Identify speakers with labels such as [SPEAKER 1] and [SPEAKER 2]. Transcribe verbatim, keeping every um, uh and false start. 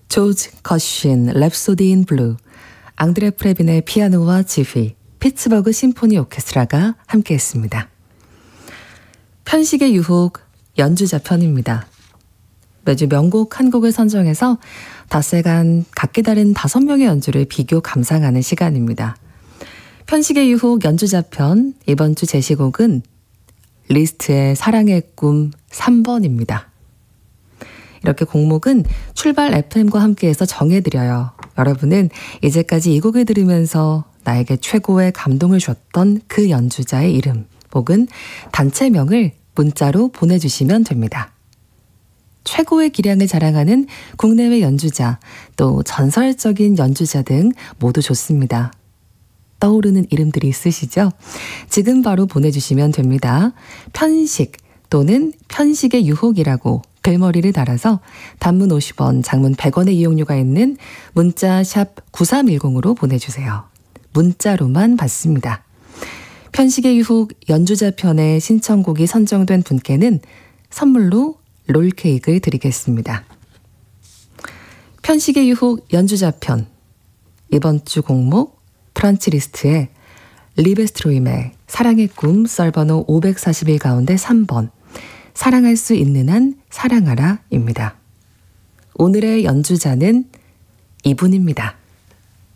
[SPEAKER 1] 조지 거신, 랩소디 인 블루, 앙드레 프레빈의 피아노와 지휘, 피츠버그 심포니 오케스트라가 함께했습니다. 편식의 유혹 연주자 편입니다. 매주 명곡 한 곡을 선정해서 닷새간 각기 다른 다섯 명의 연주를 비교 감상하는 시간입니다. 편식의 유혹 연주자 편, 이번 주 제시곡은 리스트의 사랑의 꿈 삼 번입니다. 이렇게 곡목은 출발 에프엠과 함께해서 정해드려요. 여러분은 이제까지 이 곡을 들으면서 나에게 최고의 감동을 줬던 그 연주자의 이름 혹은 단체명을 문자로 보내주시면 됩니다. 최고의 기량을 자랑하는 국내외 연주자, 또 전설적인 연주자 등 모두 좋습니다. 떠오르는 이름들이 있으시죠? 지금 바로 보내주시면 됩니다. 편식 또는 편식의 유혹이라고 글머리를 달아서 단문 오십 원, 장문 백 원의 이용료가 있는 문자 샵 구삼일공으로 보내주세요. 문자로만 받습니다. 편식의 유혹 연주자 편의 신청곡이 선정된 분께는 선물로 롤케이크를 드리겠습니다. 편식의 유혹 연주자 편, 이번 주 곡목 프란치 리스트의 리베스트로임의 사랑의 꿈 썰번호 오백사십일 가운데 삼 번 사랑할 수 있는 한 사랑하라 입니다. 오늘의 연주자는 이분입니다.